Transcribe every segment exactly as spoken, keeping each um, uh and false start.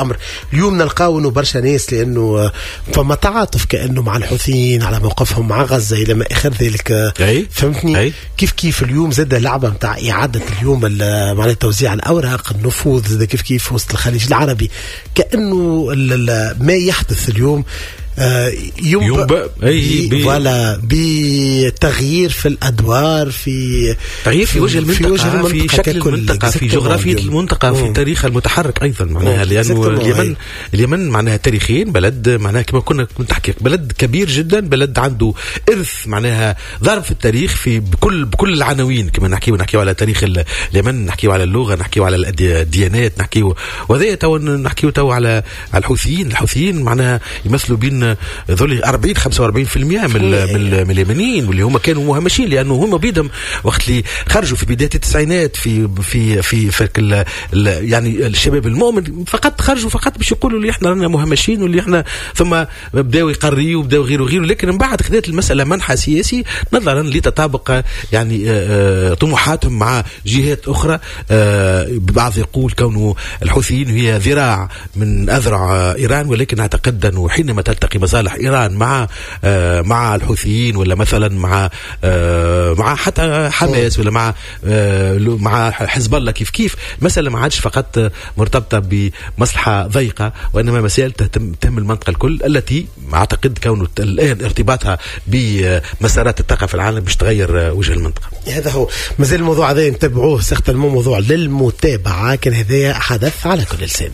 الأمر. اليوم نلقاو إنه برشا ناس لأنه فما تعاطف كأنه مع الحوثيين على موقفهم مع غزة إلى ما آخر ذلك. أي. فهمتني؟ أي. كيف كيف اليوم زاد لعبة متاع إعادة اليوم معنى توزيع الأوراق النفوذ زاد كيف كيف وسط الخليج العربي، كأنه ما يحدث اليوم ينبأ ولا بتغيير في الأدوار، في تغيير في وجه المنطقة، في, وجه المنطقة في شكل المنطقة، في جغرافية المنطقة، في تاريخ المتحرك أيضا معناها، لأنه اليمن اليمن معناها تاريخيا بلد معناها كما كنا كنت تحكي بلد كبير جدا، بلد عنده إرث معناها ضرب في التاريخ في بكل بكل العناوين، كما نحكي ونحكي على تاريخ اليمن، نحكي على اللغة، نحكي على الديانات، نحكي وذا تو نحكي تو على الحوثيين. الحوثيين معناها يمثلوا بين ذولي أربعين خمسة وأربعين بالمئة من من اليمنيين، واللي هم كانوا مهمشين لانه هم بيدهم وقت اللي خرجوا في بدايه التسعينات في في في, في ال ال يعني الشباب المؤمن فقط خرجوا فقط باش يقولوا اللي احنا رانا مهمشين واللي احنا ثم بداوا يقريوا وبداوا غيره غيره، لكن من بعد خذت المساله منحى سياسي نظرا لتطابق يعني طموحاتهم مع جهات اخرى. بعض يقول كونه الحوثيين هي ذراع من اذرع ايران، ولكن اعتقد انه حينما تلتقي مصالح إيران مع آه مع الحوثيين ولا مثلا مع آه مع حتى حماس ولا مع آه مع حزب الله كيف كيف مسألة ما عادش فقط مرتبطة بمصلحة ضيقة، وإنما مسائل تهم, تهم المنطقة الكل التي أعتقد كونه الآن ارتباطها بمسارات الطاقة في العالم باش تغير وجه المنطقة. هذا هو مازال الموضوع هذا نتابعوه سيغتا المو موضوع للمتابعة، كان هذا حدث على كل لسان.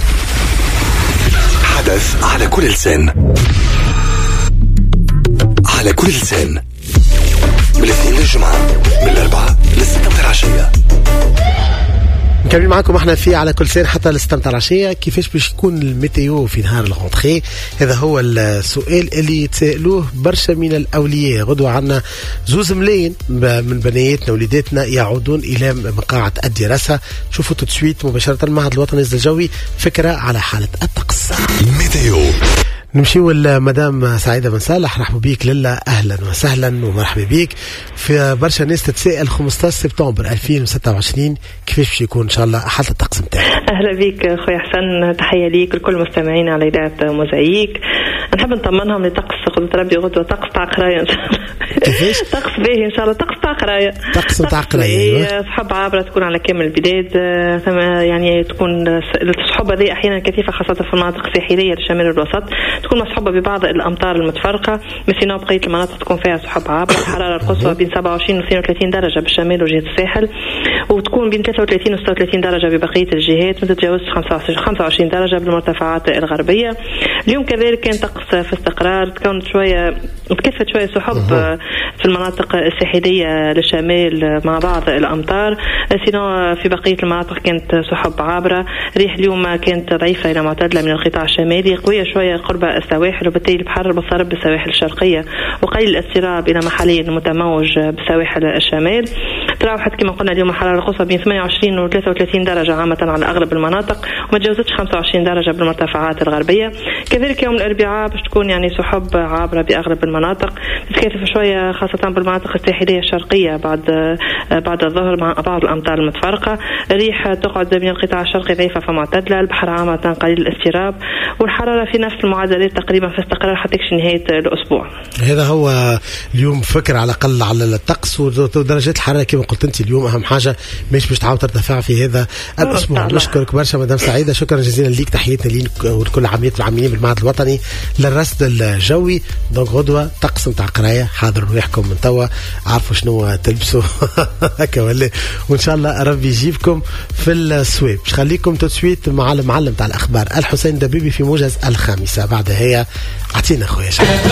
حدث على كل لسان، على كل لسان من الاثنين للجمعة، من الأربعاء للستة متاع العشية. نكمل معكم احنا في على كل سنة حتى الاستمتع العشية. كيفاش باش يكون الميتيو في نهار الغونتخي؟ هذا هو السؤال اللي يتسألوه برشا من الأولياء. غدوة عنا زوز ملايين من بنياتنا وليداتنا يعودون إلى مقاعد الدراسة. شوفوا تسويت مباشرة المعهد الوطني للجوي فكرة على حالة الطقس. الميتيو نمشيو لمدام سعيدة بن صالح. رحبوا بيك لله، أهلا وسهلا ومرحبا بيك. في برشا ناس تتساءل خمسة عشر سبتمبر ألفين وستة وعشرين كيفاش باش يكون إن شاء الله حالة الطقس متاعك؟ أهلا بيك خويا حسن، تحية ليك لكل مستمعين على إذاعة موزايك. نحب نطمنهم لطقس قدرة ربي غدوة طقس تاع قراية إن شاء الله. كيفاش؟ طقس باهي إن شاء الله، طقس تاع قراية، طقس تاع قراية، صحب عابرة تكون على كامل البلاد، ثم يعني تكون الصحبة ذي أحيانا كثيفة خاصة في المناطق الساحلية للشمال والوسط، تكون مصحوبة ببعض الأمطار المتفرقة، مثل بقية المناطق تكون فيها صحب عابرة. الحرارة القصوى بين سبعة وعشرين و اثنين وثلاثين درجة بالشمال وجهة الساحل، وتكون بين ثلاثة وثلاثين و ستة وثلاثين درجة ببقية الجهات، ما تتجاوز خمسة وعشرين درجة بالمرتفعات الغربية. اليوم كذلك كان طقس في استقرار، تكونت شوية تكثفت شوية سحب في المناطق الساحلية للشمال مع بعض الأمطار، سينو في بقية المناطق كانت سحب عابرة. ريح اليوم كانت ضعيفة إلى معتدلة من القطاع الشمالي، قوية شوية قرب السواحل، وبالتالي البحر المتضرب بالسواحل الشرقية، وقليل الاضطراب إلى محليا متموج بسواحل الشمال. تراوحت كما قلنا اليوم الحرارة القصوى بين ثمانية وعشرين و ثلاثة وثلاثين درجة عامة على أغلب المناطق، وما تجاوزتش خمسة وعشرين درجة بالمرتفعات الغربية. كذلك يوم الأربعاء باش تكون يعني سحب عابرة بأغلب المناطق، تتكاثف شوية خاصة بالمناطق الساحلية الشرقية بعد بعد الظهر مع بعض الأمطار المتفرقة. ريح تقعد من القطاع الشرقي ضعيفة فمعتدلة، البحر عامة قليل الاضطراب، والحرارة في نفس المعدلات تقريبا في استقرار حتى نهاية الأسبوع. هذا هو اليوم فكر على الأقل على الطقس ودرجات الحرارة كما قلت أنت. اليوم أهم حاجة مش باش تعاود ترتفع في هذا الأسبوع. نشكرك برشا مدام سعيدة، شكرا جزيلا ليك، تحياتنا ليك ولكل عامية العاملين بالمعهد الوطني للرصد الجوي. دونك غدوة طقس نتاع قراية، حاضر ريحكم من توا، عارفوا شنو تلبسوا هكا ولا، وإن شاء الله ربي يجيبكم في السويب. باش خليكم تسويت مع المعلم تاع الأخبار الحسين دبيبي في موجز الخامسة. بعد هي أعطينا خويا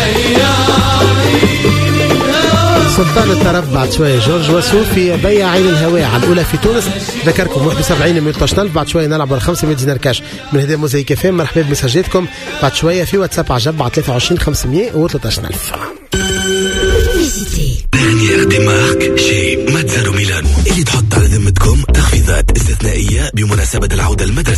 سلطان الطرب بعد شوية جورج وسوفي بيع عين الهواء على الأولى في تونس. ذكركم واحد وسبعين مليون طشنل. بعد شوية نلعب على خمسمية دينار كاش من هذا موزايك فهم. مرحبا بمساجاتكم بعد شوية في واتساب عجب على ثلاثة وعشرين خمسمية وثلاثة عشر. دانيير دي مارك شي ماتزارو ميلانو اللي تحط على ذمتكم تخفيضات استثنائية بمناسبة العودة المدرسة.